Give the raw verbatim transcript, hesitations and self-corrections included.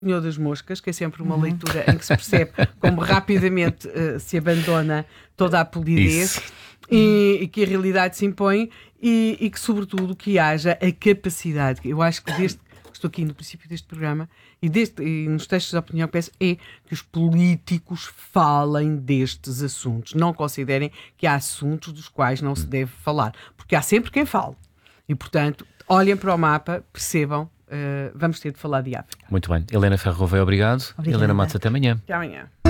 Senhor das Moscas, que é sempre uma uhum. leitura em que se percebe como rapidamente uh, se abandona toda a polidez e, e que a realidade se impõe e, e que, sobretudo, que haja a capacidade. Eu acho que desde estou aqui no princípio deste programa e, deste, e nos textos de opinião que peço é que os políticos falem destes assuntos. Não considerem que há assuntos dos quais não se deve falar, porque há sempre quem fale. E, portanto, olhem para o mapa, percebam, uh, vamos ter de falar de África. Muito bem. Helena Ferro Gouveia, obrigado. Obrigada. Helena Matos, até amanhã. Até amanhã.